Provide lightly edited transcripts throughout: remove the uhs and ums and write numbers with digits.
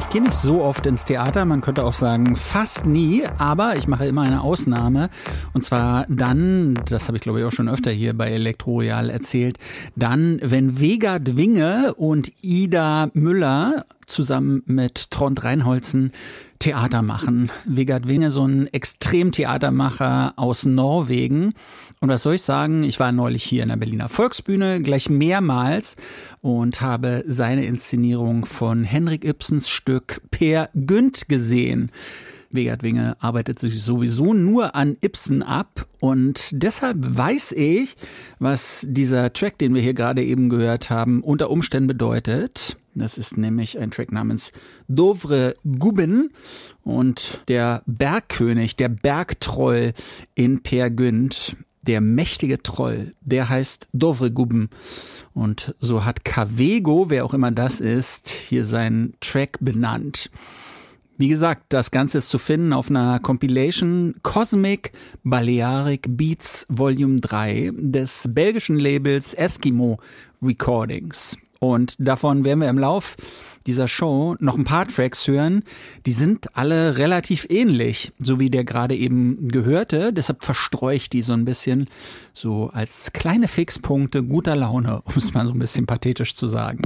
Ich gehe nicht so oft ins Theater, man könnte auch sagen fast nie, aber ich mache immer eine Ausnahme. Und zwar dann, das habe ich glaube ich auch schon öfter hier bei Elektroroyal erzählt, dann, wenn Vegard Winge und Ida Müller zusammen mit Trond Reinholzen Theater machen. Vegard Winge, so ein Extremtheatermacher aus Norwegen. Und was soll ich sagen? Ich war neulich hier in der Berliner Volksbühne, gleich mehrmals, und habe seine Inszenierung von Henrik Ibsens Stück Peer Gynt gesehen. Vegard Winge arbeitet sich sowieso nur an Ibsen ab und deshalb weiß ich, was dieser Track, den wir hier gerade eben gehört haben, unter Umständen bedeutet. Das ist nämlich ein Track namens Dovre Gubben und der Bergkönig, der Bergtroll in Peer Gynt, der mächtige Troll, der heißt Dovre Gubben. Und so hat Cavego, wer auch immer das ist, hier seinen Track benannt. Wie gesagt, das Ganze ist zu finden auf einer Compilation Cosmic Balearic Beats Volume 3 des belgischen Labels Eskimo Recordings. Und davon werden wir im Lauf dieser Show noch ein paar Tracks hören. Die sind alle relativ ähnlich, so wie der gerade eben gehörte. Deshalb verstreue ich die so ein bisschen so als kleine Fixpunkte guter Laune, um es mal so ein bisschen pathetisch zu sagen.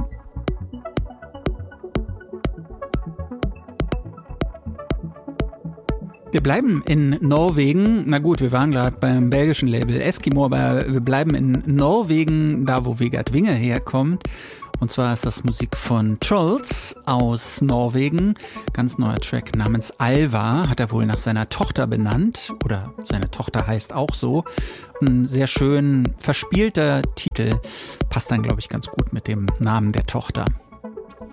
Wir bleiben in Norwegen. Na gut, wir waren gerade beim belgischen Label Eskimo, aber wir bleiben in Norwegen, da wo Vegard Winge herkommt. Und zwar ist das Musik von Truls aus Norwegen. Ganz neuer Track namens Alva, hat er wohl nach seiner Tochter benannt. Oder seine Tochter heißt auch so. Ein sehr schön verspielter Titel. Passt dann, glaube ich, ganz gut mit dem Namen der Tochter.